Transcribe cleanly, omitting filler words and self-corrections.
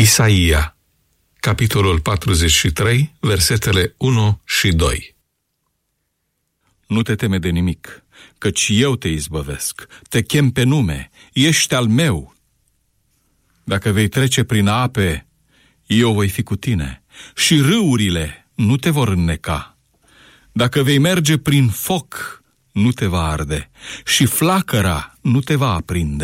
Isaia, capitolul 43, versetele 1 și 2. Nu te teme de nimic, căci eu te izbăvesc, te chem pe nume, ești al meu. Dacă vei trece prin ape, eu voi fi cu tine și râurile nu te vor înneca. Dacă vei merge prin foc, nu te va arde și flacăra nu te va aprinde.